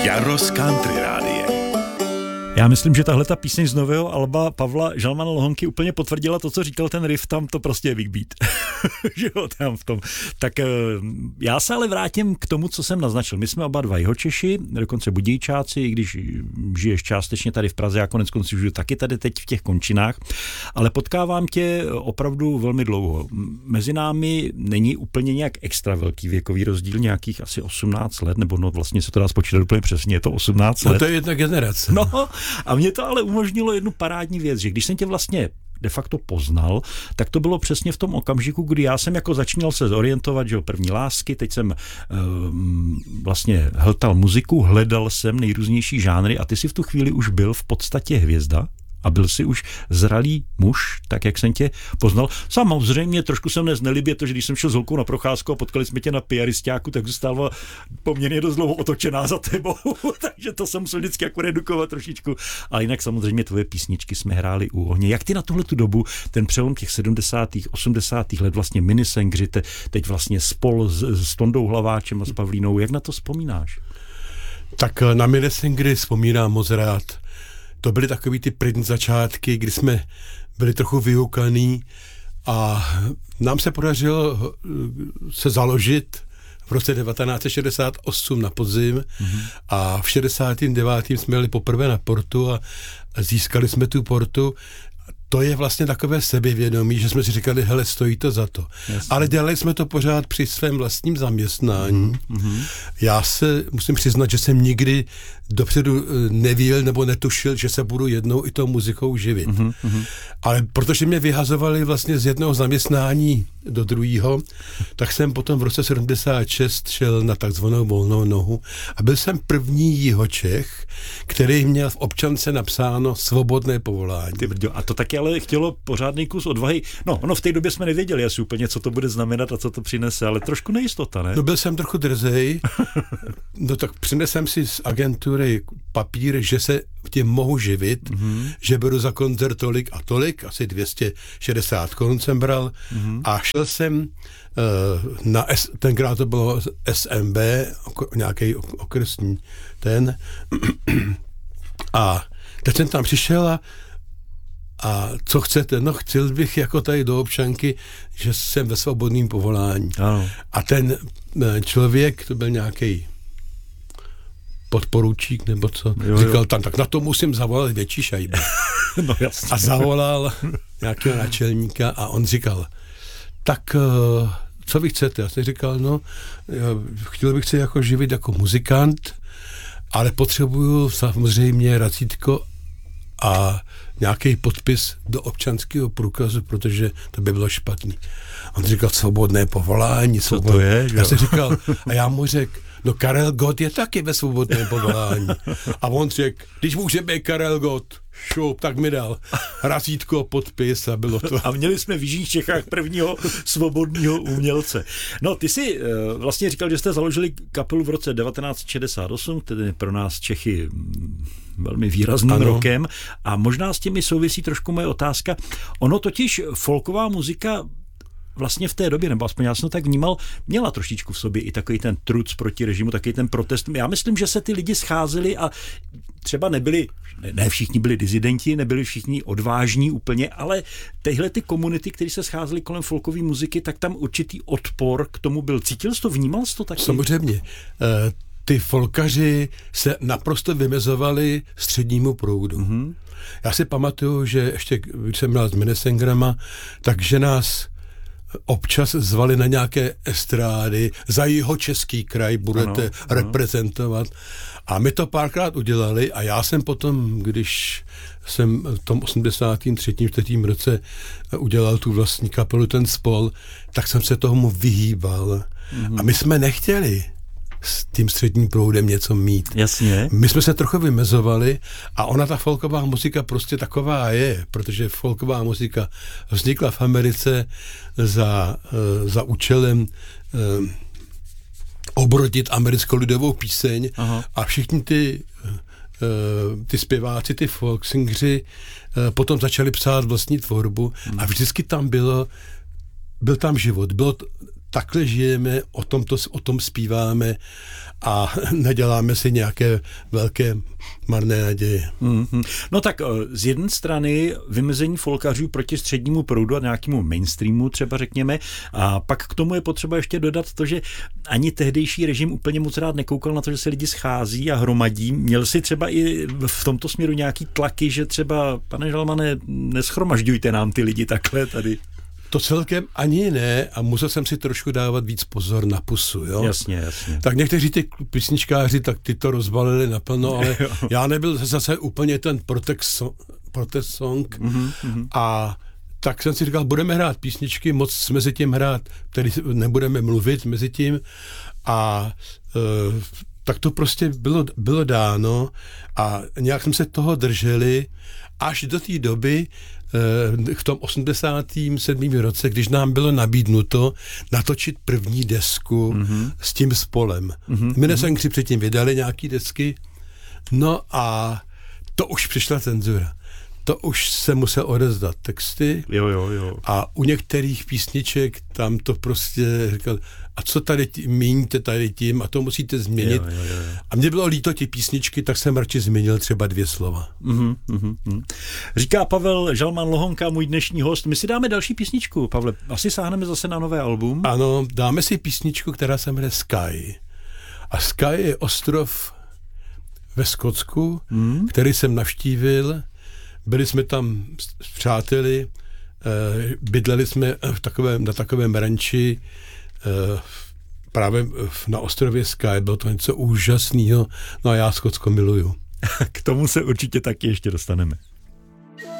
Jaros Country Rádio. Já myslím, že tahle ta píseň z nového alba Pavla Žalmana Lohonky úplně potvrdila to, co říkal ten riff, tam to prostě je Big Beat. Že jo, tam v tom. Tak já se ale vrátím k tomu, co jsem naznačil. My jsme oba dva Jihočeši, dokonce Budějčáci, i když žiješ částečně tady v Praze, já koneckonců žiju taky tady teď v těch končinách, ale potkávám tě opravdu velmi dlouho. Mezi námi není úplně nějak extra velký věkový rozdíl, nějakých asi 18 let, nebo no vlastně se to dá spočítat úplně přesně, je to 18 let. No to je jedna generace. No, a mě to ale umožnilo jednu parádní věc, že když jsem tě vlastně de facto poznal, tak to bylo přesně v tom okamžiku, kdy já jsem jako začínal se zorientovat, že jo, první lásky, teď jsem vlastně hltal muziku, hledal jsem nejrůznější žánry a ty si v tu chvíli už byl v podstatě hvězda. A byl jsi už zralý muž, tak jak jsem tě poznal. Samozřejmě trošku jsem nelibě to, že když jsem šel s holkou na procházku a potkali jsme tě na piaristáku, tak zůstala poměrně dost dlouho otočená za tebou, takže to jsem musel vždycky jako redukovat trošičku. A jinak samozřejmě tvoje písničky jsme hráli u ohně. Jak ty na tuhletu dobu, ten přelom těch 70. 80. let, vlastně minisengři, teď vlastně spol s Tondou Hlaváčem a s Pavlínou, jak na to vzpomínáš? Tak na minisengry vzpomínám moc rád. To byly takový ty první začátky, kdy jsme byli trochu vyukaný a nám se podařilo se založit v roce 1968 na podzim a v 69. jsme jeli poprvé na portu a získali jsme tu portu. To je vlastně takové sebevědomí, že jsme si říkali, hele, stojí to za to. Jasně. Ale dělali jsme to pořád při svém vlastním zaměstnání. Já se musím přiznat, že jsem nikdy dopředu nevěděl nebo netušil, že se budu jednou i tou muzikou živit. Ale protože mě vyhazovali vlastně z jednoho zaměstnání do druhého, tak jsem potom v roce 76 šel na takzvanou volnou nohu a byl jsem první Jihočech, který měl v občance napsáno svobodné povolání. A to taky ale chtělo pořádný kus odvahy. No, ono v té době jsme nevěděli asi úplně, co to bude znamenat a co to přinese, ale trošku nejistota, ne? No byl jsem trochu drzej, no tak přinesem si z agentury papír, že se tím mohu živit, že beru za koncert tolik a tolik, asi 260 korun jsem bral a šel jsem tenkrát to bylo SMB, nějaký okresní ten a teď jsem tam přišel a co chcete? No chtěl bych jako tady do občanky, že jsem ve svobodném povolání. Ano. A ten člověk, to byl nějaký podporučík nebo co, říkal tam, tak na to musím zavolat větší šajby. No jasně. A zavolal nějakého náčelníka a on říkal, tak co vy chcete? Já jsem říkal, no, chtěl bych se jako živit jako muzikant, ale potřebuju samozřejmě razítko a nějaký podpis do občanského průkazu, protože to by bylo špatný. On říkal, svobodné povolání. Co to je? Já jsem říkal, a já mu řekl, no Karel Gott je taky ve svobodném povolání. A on řekl, když může být Karel Gott, šup, tak mi dal razítko, podpis a bylo to. A měli jsme v Jižních Čechách prvního svobodného umělce. No, ty jsi vlastně říkal, že jste založili kapelu v roce 1968, tedy pro nás Čechy velmi výrazným rokem a možná s těmi souvisí trošku moje otázka. Ono totiž folková muzika vlastně v té době, nebo aspoň já jsem to tak vnímal, měla trošičku v sobě i takový ten truc proti režimu, takový ten protest. Já myslím, že se ty lidi scházeli a třeba nebyli, ne všichni byli dizidenti, nebyli všichni odvážní úplně, ale tyhle ty komunity, které se scházely kolem folkové muziky, tak tam určitý odpor k tomu byl. Cítil jsi to, vnímal jsi to taky? Samozřejmě. Ty folkaři se naprosto vymezovali střednímu proudu. Já si pamatuju, že ještě, když jsem byl s minisengrama, takže nás občas zvali na nějaké estrády, za Jihočeský kraj budete reprezentovat. A my to párkrát udělali a já jsem potom, když jsem v tom 83. 4. roce udělal tu vlastní kapelu, ten spol, tak jsem se tomu vyhýbal. A my jsme nechtěli s tím středním proudem něco mít. Jasně. My jsme se trochu vymezovali a ona, ta folková muzika prostě taková je, protože folková muzika vznikla v Americe za účelem obrodit americkou lidovou píseň. Aha. A všichni ty zpěváci, ty folksingři potom začali psát vlastní tvorbu a vždycky tam byl tam život, bylo takhle žijeme, o tom zpíváme a neděláme si nějaké velké marné naděje. Mm-hmm. No tak z jedné strany vymezení folkařů proti střednímu proudu a nějakému mainstreamu třeba řekněme, a pak k tomu je potřeba ještě dodat to, že ani tehdejší režim úplně moc rád nekoukal na to, že se lidi schází a hromadí. Měl si třeba i v tomto směru nějaký tlaky, že třeba, pane Žalmane, neschromažďujte nám ty lidi takhle tady. To celkem ani ne a musel jsem si trošku dávat víc pozor na pusu, jo? Jasně. Tak někteří ty písničkáři, tak ty to rozbalili naplno, ale já nebyl zase úplně ten protest song a tak jsem si říkal, budeme hrát písničky, moc mezi tím hrát, tedy nebudeme mluvit mezi tím a tak to prostě bylo dáno a nějak jsme se toho drželi až do té doby, v tom 87. roce, když nám bylo nabídnuto natočit první desku s tím spolem. Minnesengři předtím vydali nějaký desky, no a to už přišla cenzura. To už se musel odezdat texty. Jo. A u některých písniček tam to prostě říkal, a co tady míníte tady tím a to musíte změnit. Jo. A mně bylo líto ty písničky, tak jsem radši změnil třeba 2 slova. Říká Pavel Žalman Lohonka, můj dnešní host. My si dáme další písničku, Pavle. Asi sáhneme zase na nové album. Ano, dáme si písničku, která se jmenuje Skye. A Skye je ostrov ve Skotsku, který jsem navštívil. Byli jsme tam s přáteli, bydleli jsme na takovém ranči právě na ostrově Skye, bylo to něco úžasného, no a já Skotsko miluju. K tomu se určitě taky ještě dostaneme.